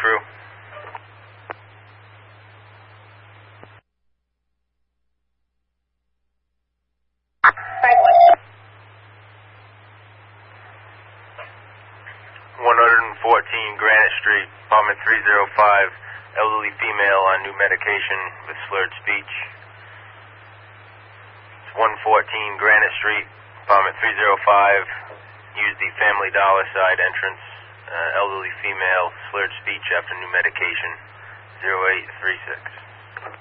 crew. Right. 114 Granite Street, apartment 305, elderly female on new medication with slurred speech. It's 114 Granite Street, apartment 305, use the Family Dollar side entrance, elderly female, slurred speech after new medication, 0836.